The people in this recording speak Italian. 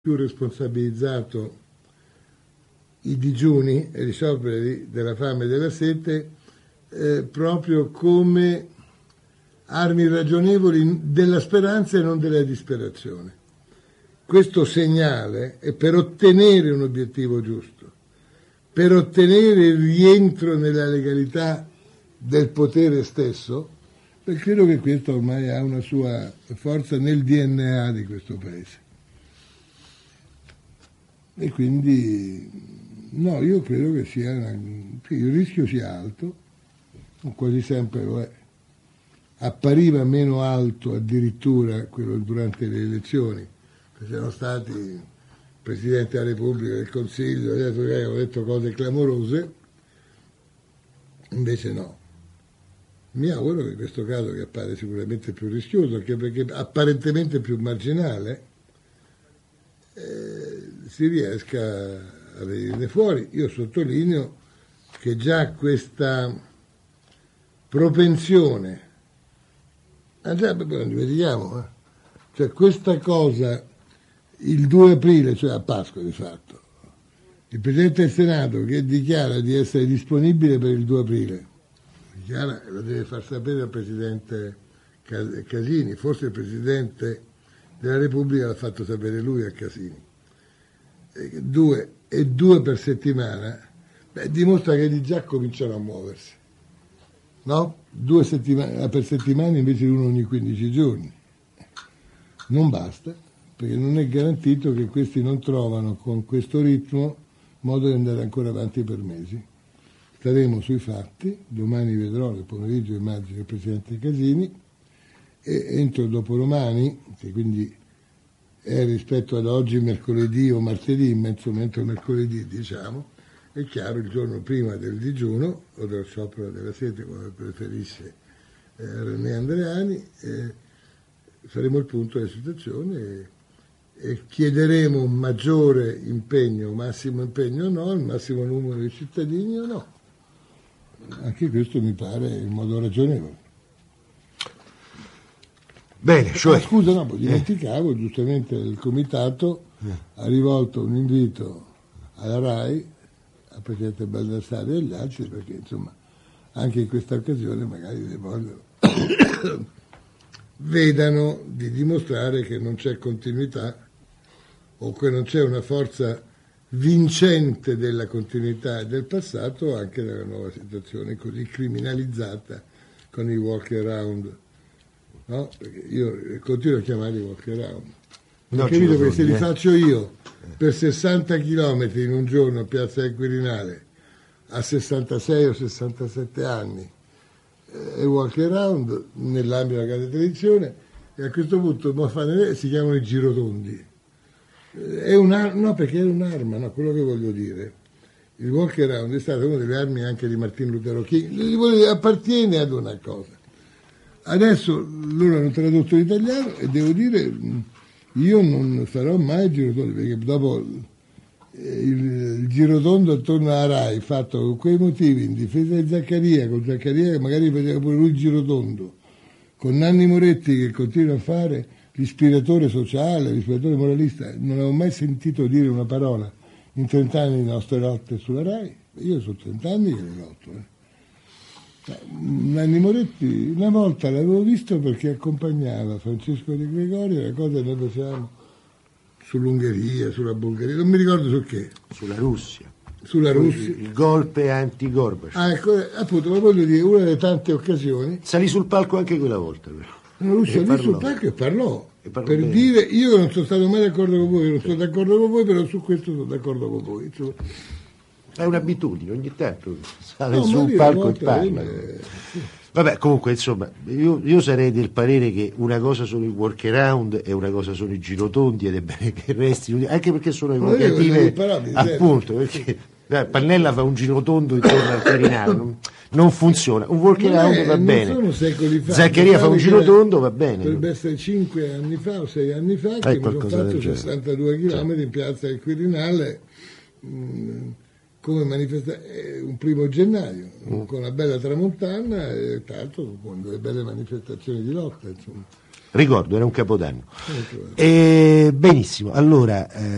più responsabilizzato i digiuni e gli scioperi della fame e della sete proprio come armi ragionevoli della speranza e non della disperazione. Questo segnale è per ottenere un obiettivo giusto, per ottenere il rientro nella legalità del potere stesso, perché credo che questo ormai ha una sua forza nel DNA di questo Paese. E quindi, no, io credo che sia che il rischio sia alto, quasi sempre lo è. Appariva meno alto addirittura quello durante le elezioni, perché c'erano stati il Presidente della Repubblica, del Consiglio, hanno detto cose clamorose, invece no. Mi auguro che in questo caso, che appare sicuramente più rischioso, anche perché apparentemente più marginale, si riesca a venirne fuori. Io sottolineo che già questa propensione, già non dimentichiamo, cioè questa cosa, il 2 aprile, cioè a Pasqua di fatto, il Presidente del Senato che dichiara di essere disponibile per il 2 aprile, dichiara e lo deve far sapere al Presidente Casini, forse il Presidente della Repubblica l'ha fatto sapere lui a Casini. 2 per settimana, dimostra che di già cominciano a muoversi, no? 2 settimane per settimana invece di uno ogni 15 giorni. Non basta, perché non è garantito che questi non trovano con questo ritmo modo di andare ancora avanti per mesi. Staremo sui fatti, domani vedrò nel pomeriggio immagino il Presidente Casini, e entro dopodomani, che quindi è rispetto ad oggi mercoledì o martedì, insomma entro mercoledì diciamo, è chiaro il giorno prima del digiuno o dello sciopero della sete, come preferisce René Andreani, faremo il punto della situazione e chiederemo un maggiore impegno, massimo impegno no, il massimo numero di cittadini o no. Anche questo mi pare in modo ragionevole. Bene, cioè... scusa, no, dimenticavo, giustamente il Comitato ha rivolto un invito alla RAI, al Presidente Baldassarri e agli altri, perché insomma anche in questa occasione magari le vogliono vedano di dimostrare che non c'è continuità o che non c'è una forza vincente della continuità del passato anche nella nuova situazione così criminalizzata con i walk around, no? Perché io continuo a chiamarli walk around, ho capito che se li faccio io per 60 chilometri in un giorno a Piazza del Quirinale a 66 o 67 anni è walk around nell'ambito della grande tradizione, e a questo punto si chiamano i girotondi. No, perché è un'arma, no, quello che voglio dire. Il walk around è stata una delle armi anche di Martin Lutero King, appartiene ad una cosa. Adesso loro hanno tradotto l'italiano e devo dire, io non farò mai il girotondo, perché dopo il girotondo attorno alla RAI fatto con quei motivi in difesa di Zaccaria, con Zaccaria che magari faceva pure lui il girotondo, con Nanni Moretti che continua a fare l'ispiratore sociale, l'ispiratore moralista, non avevo mai sentito dire una parola in 30 anni di nostre lotte sulla RAI. Io sono 30 anni che le lotto. Nanni Moretti una volta l'avevo visto perché accompagnava Francesco De Gregorio, la cosa che noi facevamo sull'Ungheria, sulla Bulgaria, non mi ricordo su che. Sulla Russia. Il golpe anti-Gorbaciov. Ecco, appunto, ma voglio dire, una delle tante occasioni. Salì sul palco anche quella volta, però. Lui salì sul palco e parlò. Per bene. Dire, io non sono stato mai d'accordo con voi, non sono d'accordo con voi, però su questo sono d'accordo con voi. Insomma. È un'abitudine, ogni tanto sale su un palco e parla. Vabbè, comunque, insomma, io sarei del parere che una cosa sono i workaround e una cosa sono i girotondi ed è bene che resti, anche perché sono evocative, appunto, perché Pannella fa un girotondo intorno al Quirinale, non funziona. Un workaround va bene. Sono secoli fa. Zaccaria fa un girotondo, va bene. Dovrebbe essere 5 anni fa o 6 anni fa che mi sono fatto 62 km in piazza del Quirinale come manifestazione un 1° gennaio con una bella tramontana e tanto con delle belle manifestazioni di lotta, insomma. Ricordo, era un capodanno. Benissimo, allora